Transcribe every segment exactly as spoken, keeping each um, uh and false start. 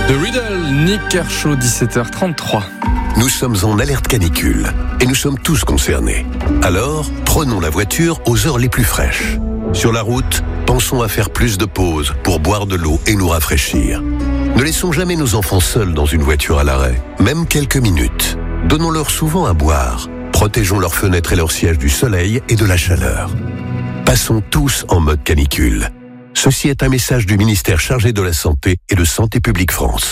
The Riddle, Nick Kershaw, dix-sept heures trente-trois. Nous sommes en alerte canicule et nous sommes tous concernés. Alors, prenons la voiture aux heures les plus fraîches. Sur la route, pensons à faire plus de pauses pour boire de l'eau et nous rafraîchir. Ne laissons jamais nos enfants seuls dans une voiture à l'arrêt, même quelques minutes. Donnons-leur souvent à boire. Protégeons leurs fenêtres et leurs sièges du soleil et de la chaleur. Passons tous en mode canicule. Ceci est un message du ministère chargé de la Santé et de Santé publique France.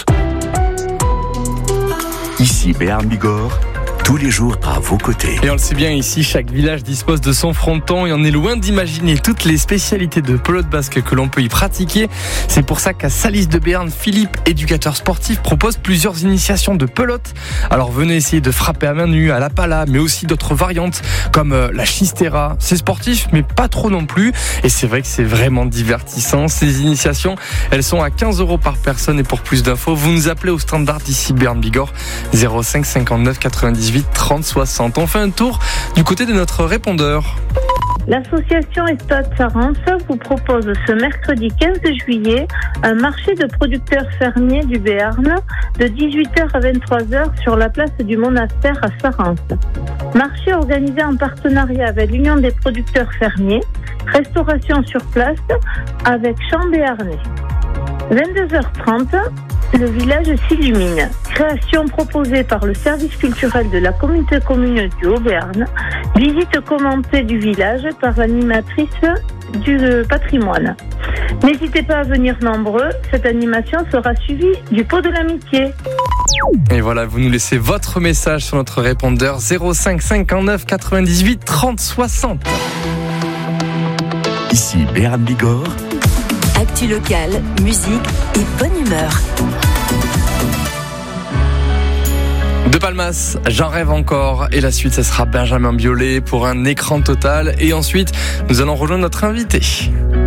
Ici Béarn Bigorre, tous les jours à vos côtés. Et on le sait bien ici, chaque village dispose de son fronton et on est loin d'imaginer toutes les spécialités de pelote basque que l'on peut y pratiquer. C'est pour ça qu'à Salis de Béarn, Philippe, éducateur sportif, propose plusieurs initiations de pelote. Alors venez essayer de frapper à main nue, à la pala, mais aussi d'autres variantes comme la chistera. C'est sportif, mais pas trop non plus. Et c'est vrai que c'est vraiment divertissant. Ces initiations, elles sont à quinze euros par personne. Et pour plus d'infos, vous nous appelez au standard d'ici Béarn Bigorre zéro cinq cinquante-neuf quatre-vingt-dix-huit trente soixante. On fait un tour du côté de notre répondeur. L'association Estade Sarance vous propose ce mercredi quinze juillet un marché de producteurs fermiers du Béarn de dix-huit heures à vingt-trois heures sur la place du Monastère à Sarance. Marché organisé en partenariat avec l'Union des producteurs fermiers, restauration sur place avec Champ Béarnais. vingt-deux heures trente, le village s'illumine. Création proposée par le service culturel de la communauté commune du Haut-Béarn. Visite commentée du village par l'animatrice du patrimoine. N'hésitez pas à venir nombreux. Cette animation sera suivie du pot de l'amitié. Et voilà, vous nous laissez votre message sur notre répondeur zéro cinq cinquante-neuf quatre-vingt-dix-huit trente soixante. Ici Béarn Bigorre. Actu locale, musique et bonne humeur. De Palmas, j'en rêve encore. Et la suite, ça sera Benjamin Biolay pour un écran total. Et ensuite, nous allons rejoindre notre invité.